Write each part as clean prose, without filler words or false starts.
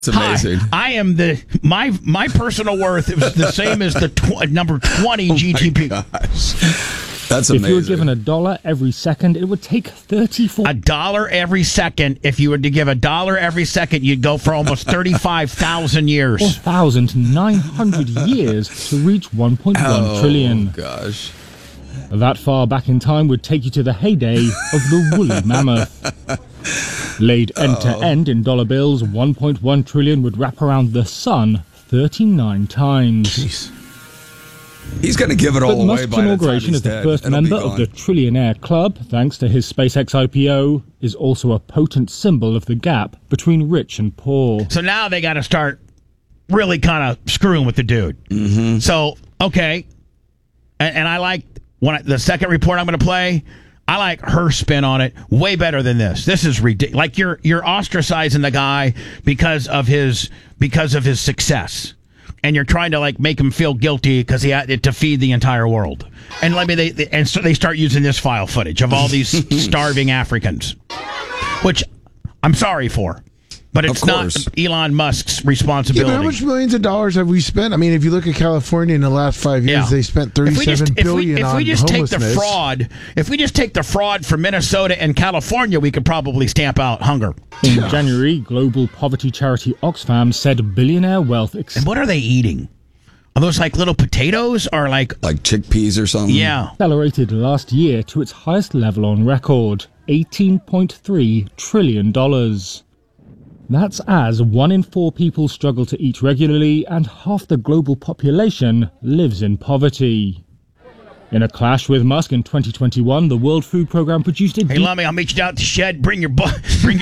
It's amazing. Hi, I am my personal worth is the same as the number 20 GDP. Gosh. That's amazing. If you were given $1 every second, it would take 34. $1 every second. If you were to give $1 every second, you'd go for almost 35,000 years. 4,900 years to reach 1.1 trillion. Gosh. That far back in time would take you to the heyday of the woolly mammoth. Laid end to end in dollar bills, 1.1 trillion would wrap around the sun 39 times. Jeez. He's going to give it all But away Musk's by the time inauguration he's as the dead. first It'll be member of gone. the Trillionaire Club, thanks to his SpaceX IPO, is also a potent symbol of the gap between rich and poor. So now they got to start really kind of screwing with the dude. Mm-hmm. So, okay. And I like the second report I'm going to play. I like her spin on it way better than this. This is ridiculous. Like you're ostracizing the guy because of his success, and you're trying to like make him feel guilty because he had to feed the entire world. And so they start using this file footage of all these starving Africans, which I'm sorry for. But it's not Elon Musk's responsibility. Yeah, but how much millions of dollars have we spent? I mean, if you look at California in the last 5 years, they spent $37 billion on homelessness. If we just take the fraud from Minnesota and California, we could probably stamp out hunger. In January, global poverty charity Oxfam said billionaire wealth... And what are they eating? Are those like little potatoes or like chickpeas or something? Yeah. Accelerated last year to its highest level on record, $18.3 trillion. That's as 1 in 4 people struggle to eat regularly and half the global population lives in poverty. In a clash with Musk in 2021, the World Food Programme produced a Hey, Lummy, I'll meet you down at the shed. Bring your ball.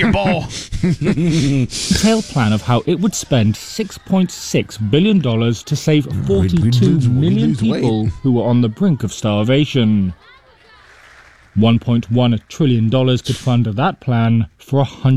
detailed plan of how it would spend $6.6 billion to save 42 million people who were on the brink of starvation. $1.1 trillion could fund that plan for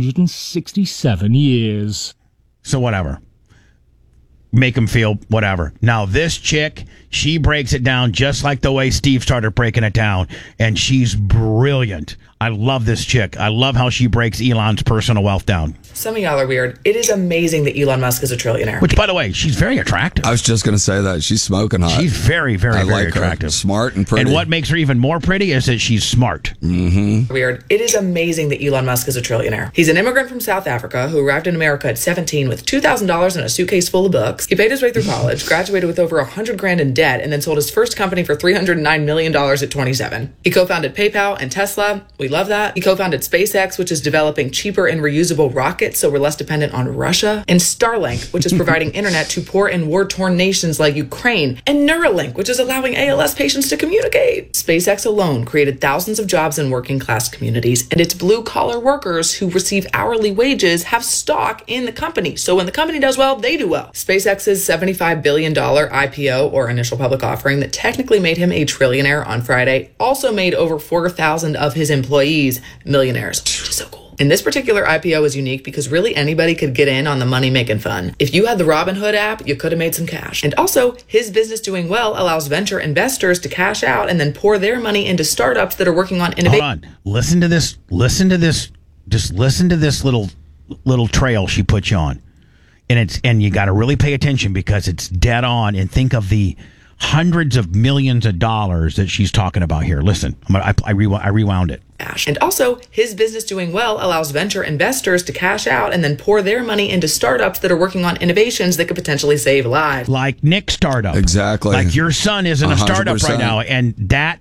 167 years. So whatever. Make them feel whatever. Now this chick, she breaks it down just like the way Steve started breaking it down. And she's brilliant. I love this chick. I love how she breaks Elon's personal wealth down. Some of y'all are weird. It is amazing that Elon Musk is a trillionaire. Which, by the way, she's very attractive. I was just going to say that. She's smoking hot. She's very, very, I very like her. attractive. Smart and pretty. And what makes her even more pretty is that she's smart. Mm-hmm. Weird. It is amazing that Elon Musk is a trillionaire. He's an immigrant from South Africa who arrived in America at 17 with $2,000 in a suitcase full of books. He paid his way through college, graduated with over $100,000 in debt, and then sold his first company for $309 million at 27. He co-founded PayPal and Tesla. We love that. He co-founded SpaceX, which is developing cheaper and reusable rockets so we're less dependent on Russia, and Starlink, which is providing internet to poor and war-torn nations like Ukraine, and Neuralink, which is allowing ALS patients to communicate. SpaceX alone created thousands of jobs in working-class communities, and its blue-collar workers who receive hourly wages have stock in the company. So when the company does well, they do well. SpaceX's $75 billion IPO, or initial public offering, that technically made him a trillionaire on Friday, also made over 4,000 of his employees millionaires, which is so cool. And this particular IPO is unique because really anybody could get in on the money-making fun. If you had the Robinhood app, you could have made some cash. And also, his business doing well allows venture investors to cash out and then pour their money into startups that are working on innovation. Hold on. Listen to this. Just listen to this little trail she puts you on. And you got to really pay attention because it's dead on, and think of the hundreds of millions of dollars that she's talking about here. Listen, I rewound it. And also, his business doing well allows venture investors to cash out and then pour their money into startups that are working on innovations that could potentially save lives. Like Nick's startup. Exactly. Like your son is in a startup 100%. right now, and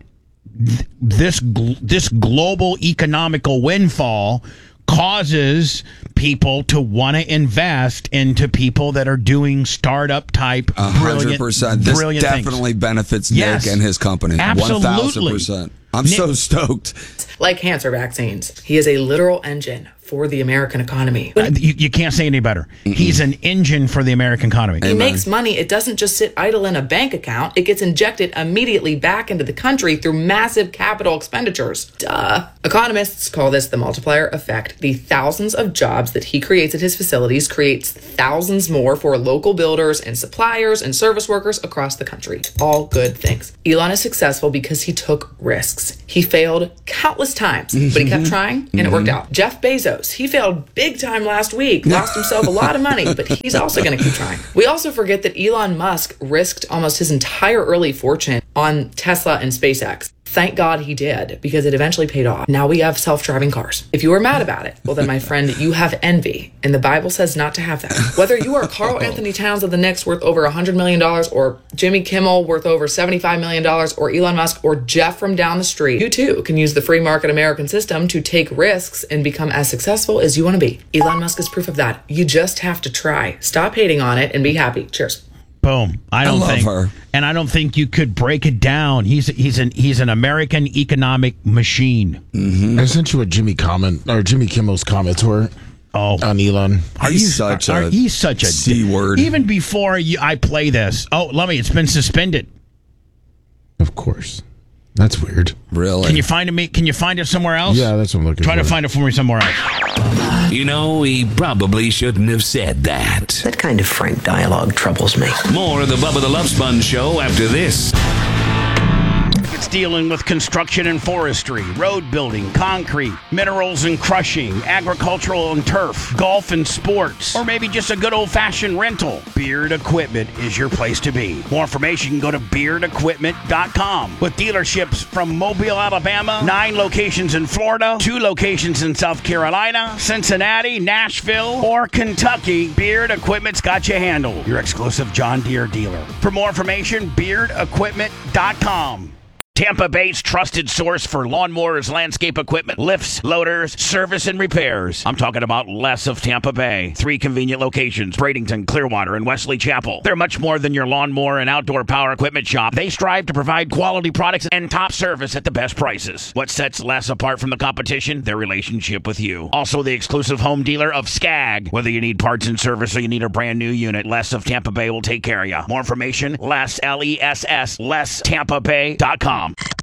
this global economical windfall causes people to want to invest into people that are doing startup type 100%. This brilliant definitely benefits Yes. Nick and his company. Absolutely. 1,000%. I'm so stoked. Like cancer vaccines. He is a literal engine for the American economy. You can't say any better. Mm-mm. He's an engine for the American economy. He makes money. It doesn't just sit idle in a bank account. It gets injected immediately back into the country through massive capital expenditures. Duh. Economists call this the multiplier effect. The thousands of jobs that he creates at his facilities creates thousands more for local builders and suppliers and service workers across the country. All good things. Elon is successful because he took risks. He failed countless times, but he kept trying and it worked out. Jeff Bezos Bezos. He failed big time last week, lost himself a lot of money, but he's also going to keep trying. We also forget that Elon Musk risked almost his entire early fortune on Tesla and SpaceX. Thank God he did, because it eventually paid off. Now we have self-driving cars. If you are mad about it, well then, my friend, you have envy, and the Bible says not to have that. Whether you are Carl Anthony Towns of the Knicks worth over $100 million, or Jimmy Kimmel worth over $75 million, or Elon Musk, or Jeff from down the street, you too can use the free market American system to take risks and become as successful as you want to be. Elon Musk is proof of that. You just have to try. Stop hating on it and be happy. Cheers. Boom. I love her. And I don't think you could break it down. He's an American economic machine. Mm-hmm. I sent you what Jimmy Kimmel's comments were. On Elon. He's such a C word. Even before I play this. Oh, Lummy, it's been suspended. Of course. That's weird. Really? Can you find it somewhere else? Yeah, that's what I'm looking for. Try to find it for me somewhere else. You know, he probably shouldn't have said that. That kind of frank dialogue troubles me. More of the Bubba the Love Sponge Show after this. It's dealing with construction and forestry, road building, concrete, minerals and crushing, agricultural and turf, golf and sports, or maybe just a good old-fashioned rental. Beard Equipment is your place to be. More information, go to beardequipment.com. With dealerships from Mobile, Alabama, 9 locations in Florida, 2 locations in South Carolina, Cincinnati, Nashville, or Kentucky, Beard Equipment's got you handled. Your exclusive John Deere dealer. For more information, beardequipment.com. Tampa Bay's trusted source for lawnmowers, landscape equipment, lifts, loaders, service, and repairs. I'm talking about Les of Tampa Bay. 3 convenient locations, Bradenton, Clearwater, and Wesley Chapel. They're much more than your lawnmower and outdoor power equipment shop. They strive to provide quality products and top service at the best prices. What sets Les apart from the competition? Their relationship with you. Also the exclusive home dealer of Skag. Whether you need parts and service or you need a brand new unit, Les of Tampa Bay will take care of you. More information, Les, L-E-S-S, LesTampaBay.com.